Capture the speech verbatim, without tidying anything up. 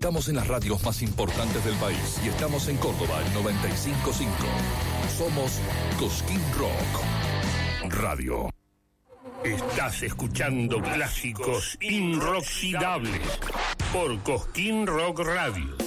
Estamos en las radios más importantes del país y estamos en Córdoba, el noventa y cinco punto cinco. Somos Cosquín Rock Radio. Estás escuchando clásicos inoxidables por Cosquín Rock Radio.